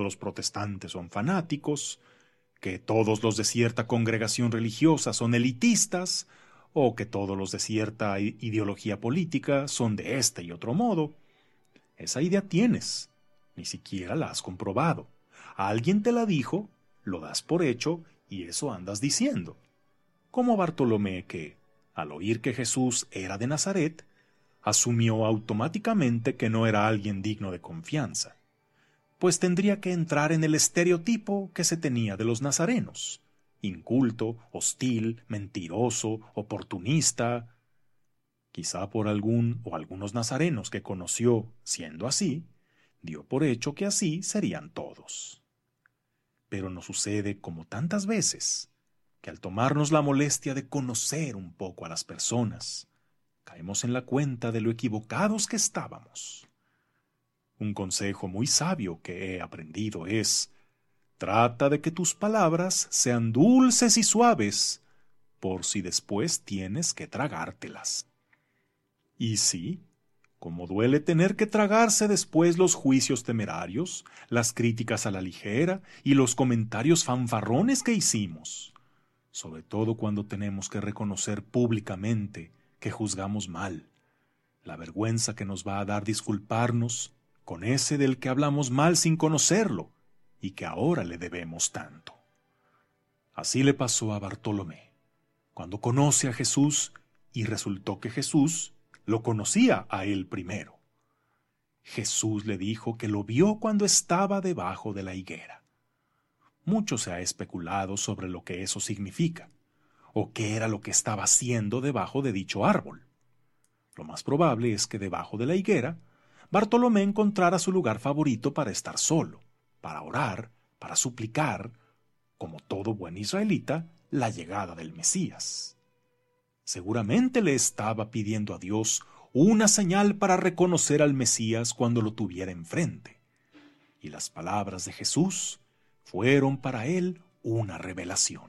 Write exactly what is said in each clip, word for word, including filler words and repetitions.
los protestantes son fanáticos, que todos los de cierta congregación religiosa son elitistas, o que todos los de cierta ideología política son de este y otro modo. Esa idea tienes, ni siquiera la has comprobado. Alguien te la dijo, lo das por hecho y eso andas diciendo. Como Bartolomé que, al oír que Jesús era de Nazaret, asumió automáticamente que no era alguien digno de confianza, pues tendría que entrar en el estereotipo que se tenía de los nazarenos: inculto, hostil, mentiroso, oportunista. Quizá por algún o algunos nazarenos que conoció siendo así, dio por hecho que así serían todos. Pero nos sucede, como tantas veces, que al tomarnos la molestia de conocer un poco a las personas, caemos en la cuenta de lo equivocados que estábamos. Un consejo muy sabio que he aprendido es: trata de que tus palabras sean dulces y suaves, por si después tienes que tragártelas. Y sí, como duele tener que tragarse después los juicios temerarios, las críticas a la ligera y los comentarios fanfarrones que hicimos, sobre todo cuando tenemos que reconocer públicamente que juzgamos mal, la vergüenza que nos va a dar disculparnos con ese del que hablamos mal sin conocerlo y que ahora le debemos tanto. Así le pasó a Bartolomé, cuando conoce a Jesús y resultó que Jesús lo conocía a él primero. Jesús le dijo que lo vio cuando estaba debajo de la higuera. Mucho se ha especulado sobre lo que eso significa, o qué era lo que estaba haciendo debajo de dicho árbol. Lo más probable es que debajo de la higuera, Bartolomé encontrara su lugar favorito para estar solo, para orar, para suplicar, como todo buen israelita, la llegada del Mesías. Seguramente le estaba pidiendo a Dios una señal para reconocer al Mesías cuando lo tuviera enfrente. Y las palabras de Jesús fueron para él una revelación.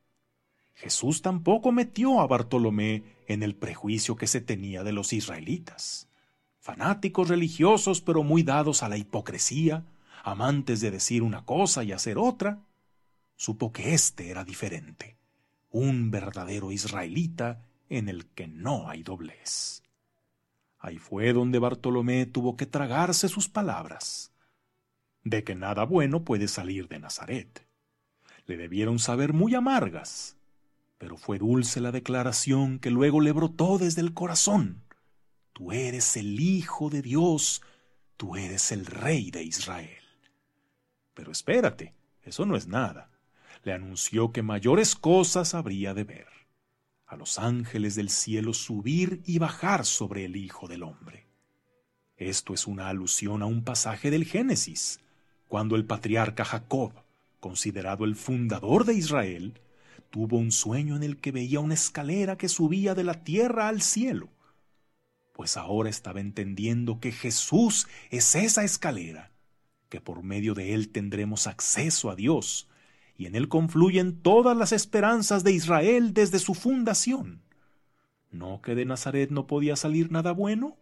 Jesús tampoco metió a Bartolomé en el prejuicio que se tenía de los israelitas, fanáticos religiosos pero muy dados a la hipocresía, amantes de decir una cosa y hacer otra. Supo que éste era diferente, un verdadero israelita en el que no hay doblez. Ahí fue donde Bartolomé tuvo que tragarse sus palabras, de que nada bueno puede salir de Nazaret. Le debieron saber muy amargas, pero fue dulce la declaración que luego le brotó desde el corazón: tú eres el Hijo de Dios, tú eres el Rey de Israel. Pero espérate, eso no es nada. Le anunció que mayores cosas habría de ver: a los ángeles del cielo subir y bajar sobre el Hijo del Hombre. Esto es una alusión a un pasaje del Génesis, cuando el patriarca Jacob, considerado el fundador de Israel, tuvo un sueño en el que veía una escalera que subía de la tierra al cielo. Pues ahora estaba entendiendo que Jesús es esa escalera, que por medio de él tendremos acceso a Dios, y en él confluyen todas las esperanzas de Israel desde su fundación. ¿No que de Nazaret no podía salir nada bueno?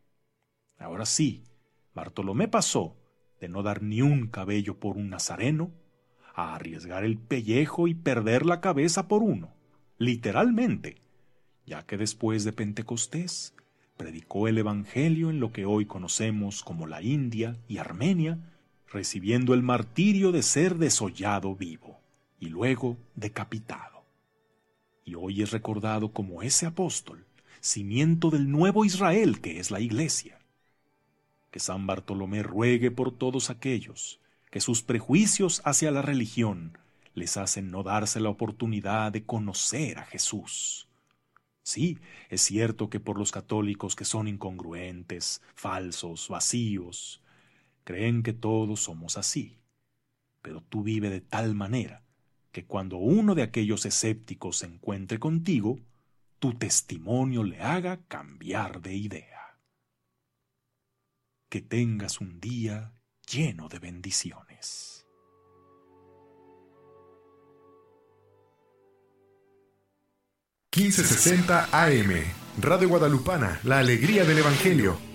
Ahora sí, Bartolomé pasó de no dar ni un cabello por un nazareno a arriesgar el pellejo y perder la cabeza por uno, literalmente, ya que después de Pentecostés predicó el Evangelio en lo que hoy conocemos como la India y Armenia, recibiendo el martirio de ser desollado vivo y luego decapitado. Y hoy es recordado como ese apóstol, cimiento del nuevo Israel que es la Iglesia. Que San Bartolomé ruegue por todos aquellos que sus prejuicios hacia la religión les hacen no darse la oportunidad de conocer a Jesús. Sí, es cierto que por los católicos que son incongruentes, falsos, vacíos, creen que todos somos así. Pero tú vive de tal manera que cuando uno de aquellos escépticos se encuentre contigo, tu testimonio le haga cambiar de idea. Que tengas un día lleno de bendiciones. quince sesenta A M, Radio Guadalupana, la alegría del Evangelio.